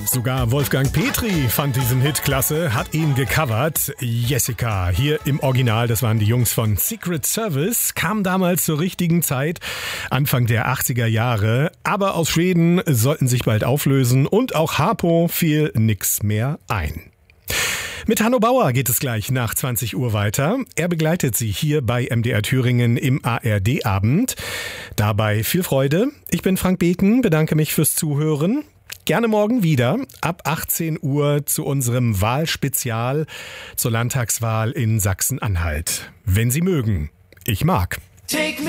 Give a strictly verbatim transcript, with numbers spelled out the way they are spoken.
Sogar Wolfgang Petri fand diesen Hit klasse, hat ihn gecovert. Jessica, hier im Original, das waren die Jungs von Secret Service, kam damals zur richtigen Zeit, Anfang der achtziger Jahre. Aber aus Schweden sollten sich bald auflösen und auch Harpo fiel nix mehr ein. Mit Hanno Bauer geht es gleich nach zwanzig Uhr weiter. Er begleitet Sie hier bei M D R Thüringen im A R D-Abend. Dabei viel Freude. Ich bin Frank Beken, bedanke mich fürs Zuhören. Gerne morgen wieder ab achtzehn Uhr zu unserem Wahlspezial zur Landtagswahl in Sachsen-Anhalt. Wenn Sie mögen. Ich mag. Take me